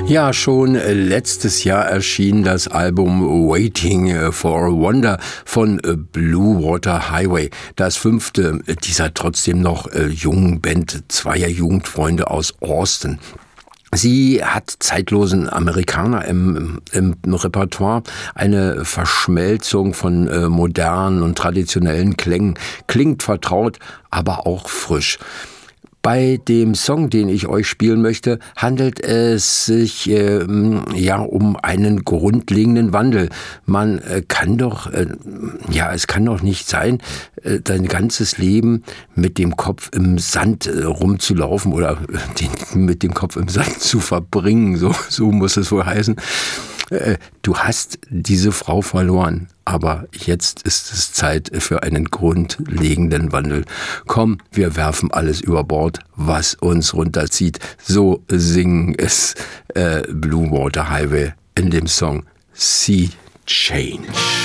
Ja, schon letztes Jahr erschien das Album Waiting for a Wonder von Blue Water Highway, das 5. dieser trotzdem noch jungen Band zweier Jugendfreunde aus Austin. Sie hat zeitlosen Amerikaner im Repertoire, eine Verschmelzung von modernen und traditionellen Klängen, klingt vertraut, aber auch frisch. Bei dem Song, den ich euch spielen möchte, handelt es sich um einen grundlegenden Wandel. Man kann doch, es kann doch nicht sein, dein ganzes Leben mit dem Kopf im Sand rumzulaufen oder mit dem Kopf im Sand zu verbringen, so muss es wohl heißen. Du hast diese Frau verloren, aber jetzt ist es Zeit für einen grundlegenden Wandel. Komm, wir werfen alles über Bord, was uns runterzieht. So singen es Blue Water Highway in dem Song Sea Change.